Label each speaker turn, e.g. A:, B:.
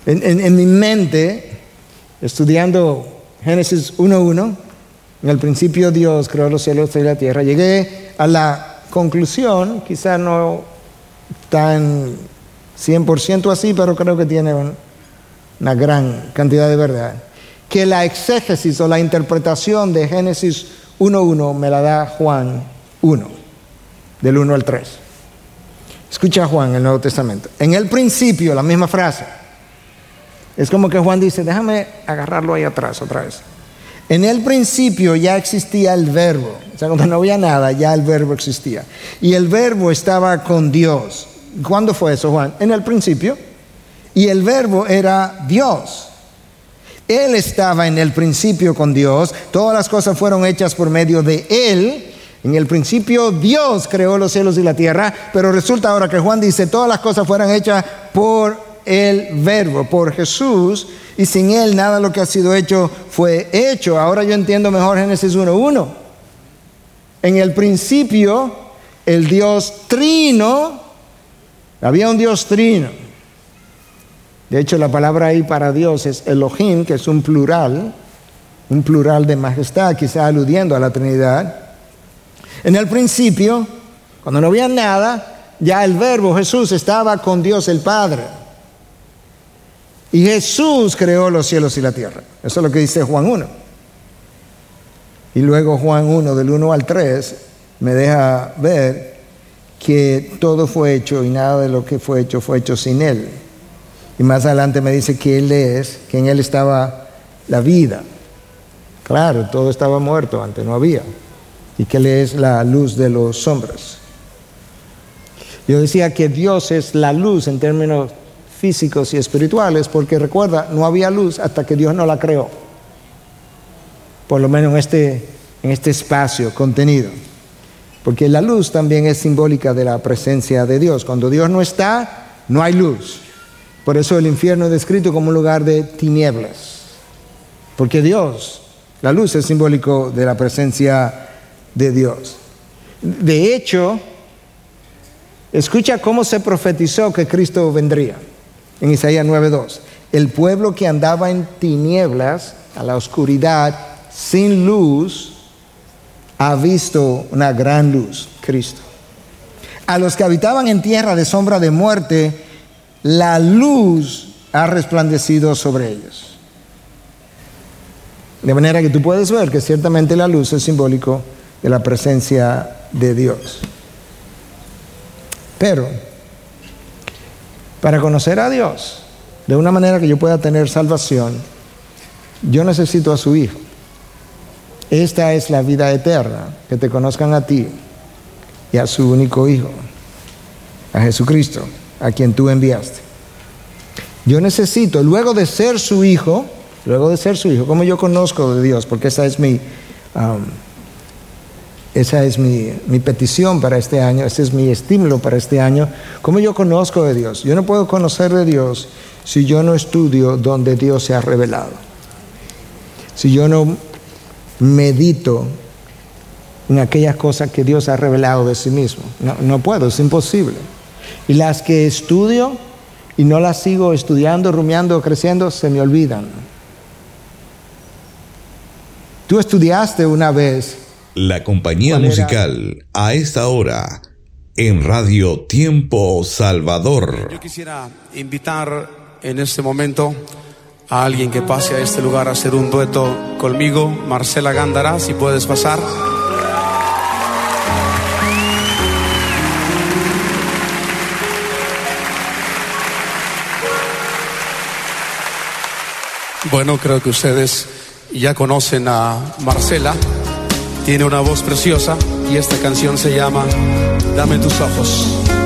A: En mi mente, estudiando Génesis 1:1, en el principio Dios creó los cielos y la tierra, llegué a la conclusión, quizá no tan 100% así, pero creo que tiene una gran cantidad de verdad, que la exégesis o la interpretación de Génesis 1:1 me la da Juan 1, del 1 al 3. Escucha Juan en el Nuevo Testamento. En el principio, la misma frase. Es como que Juan dice, déjame agarrarlo ahí atrás otra vez. En el principio ya existía el verbo. O sea, cuando no había nada, ya el verbo existía. Y el verbo estaba con Dios. ¿Cuándo fue eso, Juan? En el principio. Y el verbo era Dios. Él estaba en el principio con Dios. Todas las cosas fueron hechas por medio de Él. En el principio Dios creó los cielos y la tierra. Pero resulta ahora que Juan dice, todas las cosas fueron hechas por el verbo, por Jesús. Y sin Él nada de lo que ha sido hecho fue hecho. Ahora yo entiendo mejor Génesis 1:1. En el principio, el Dios trino, había un Dios trino. De hecho, la palabra ahí para Dios es Elohim, que es un plural de majestad, quizá aludiendo a la Trinidad. En el principio, cuando no había nada, ya el verbo Jesús estaba con Dios el Padre. Y Jesús creó los cielos y la tierra. Eso es lo que dice Juan 1. Y luego Juan 1, del 1 al 3, me deja ver que todo fue hecho y nada de lo que fue hecho sin Él. Y más adelante me dice que Él es, que en Él estaba la vida. Claro, todo estaba muerto, antes no había. Y que Él es la luz de los hombres. Yo decía que Dios es la luz en términos físicos y espirituales, porque recuerda, no había luz hasta que Dios no la creó. Por lo menos en este espacio contenido. Porque la luz también es simbólica de la presencia de Dios. Cuando Dios no está, no hay luz. Por eso el infierno es descrito como un lugar de tinieblas. Porque Dios, la luz es simbólico de la presencia de Dios. De hecho, escucha cómo se profetizó que Cristo vendría. En Isaías 9:2. El pueblo que andaba en tinieblas, a la oscuridad, sin luz, ha visto una gran luz, Cristo. A los que habitaban en tierra de sombra de muerte, la luz ha resplandecido sobre ellos. De manera que tú puedes ver que ciertamente la luz es simbólico de la presencia de Dios. Pero para conocer a Dios de una manera que yo pueda tener salvación, yo necesito a su Hijo. Esta es la vida eterna, que te conozcan a ti y a su único Hijo, a Jesucristo, a quien tú enviaste. Yo necesito, luego de ser su Hijo, como yo conozco de Dios, porque esa es mi petición para este año, ese es mi estímulo para este año. ¿Cómo yo conozco de Dios? Yo no puedo conocer de Dios si yo no estudio donde Dios se ha revelado. Si yo no medito en aquellas cosas que Dios ha revelado de sí mismo. No puedo, es imposible. Y las que estudio y no las sigo estudiando, rumiando, creciendo, se me olvidan. Tú estudiaste una vez.
B: La compañía musical a esta hora en Radio Tiempo Salvador.
C: Yo quisiera invitar en este momento a alguien que pase a este lugar a hacer un dueto conmigo. Marcela Gándara, si puedes pasar. Bueno, creo que ustedes ya conocen a Marcela. Tiene una voz preciosa y esta canción se llama Dame tus ojos.